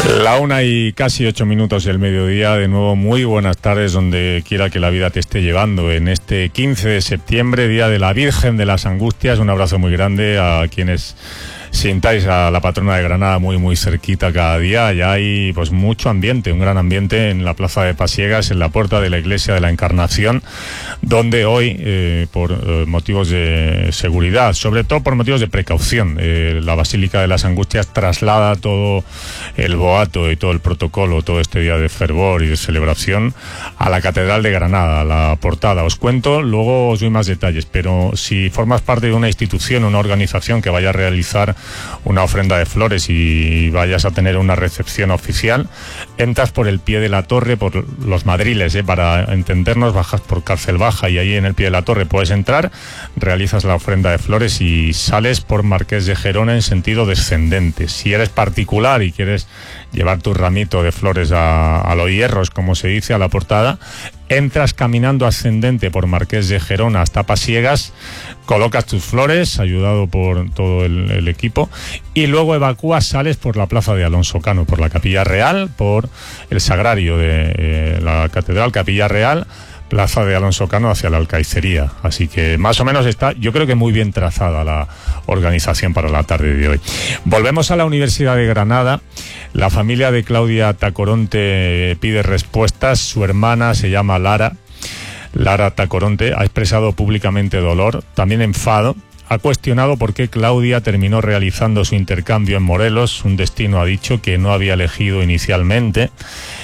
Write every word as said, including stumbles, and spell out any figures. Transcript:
La una y casi ocho minutos del mediodía, de nuevo muy buenas tardes donde quiera que la vida te esté llevando. En este quince de septiembre, Día de la Virgen de las Angustias, un abrazo muy grande a quienes sintáis a la patrona de Granada muy muy cerquita cada día. Ya hay pues mucho ambiente, un gran ambiente en la plaza de Pasiegas, en la puerta de la Iglesia de la Encarnación, donde hoy, eh, por eh, motivos de seguridad, sobre todo por motivos de precaución, eh, la Basílica de las Angustias traslada todo el boato y todo el protocolo, todo este día de fervor y de celebración, a la Catedral de Granada, a la portada. Os cuento, luego os doy más detalles, pero si formas parte de una institución, una organización que vaya a realizar una ofrenda de flores y vayas a tener una recepción oficial, entras por el pie de la torre, por los Madriles, ¿eh? Para entendernos, bajas por Cárcel Baja y ahí en el pie de la torre puedes entrar, realizas la ofrenda de flores y sales por Marqués de Gerona en sentido descendente. Si eres particular y quieres llevar tu ramito de flores a, a los hierros, como se dice, a la portada, entras caminando ascendente por Marqués de Gerona hasta Pasiegas, colocas tus flores, ayudado por todo el, el equipo, y luego evacúas, sales por la plaza de Alonso Cano, por la Capilla Real, por el sagrario de eh, la Catedral, Capilla Real, plaza de Alonso Cano hacia la Alcaicería. Así que más o menos está, yo creo que muy bien trazada la organización para la tarde de hoy. Volvemos a la Universidad de Granada. La familia de Claudia Tacoronte pide respuestas. Su hermana se llama Lara. Lara Tacoronte ha expresado públicamente dolor, también enfado. Ha cuestionado por qué Claudia terminó realizando su intercambio en Morelos, un destino, ha dicho, que no había elegido inicialmente.